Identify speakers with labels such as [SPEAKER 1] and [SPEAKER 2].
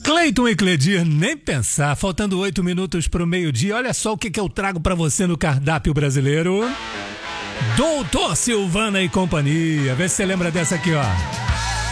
[SPEAKER 1] Cleiton e Cledir, nem pensar. Faltando 8 minutos pro meio-dia. Olha só o que eu trago pra você no cardápio brasileiro. Doutor Silvana e companhia. Vê se você lembra dessa aqui, ó.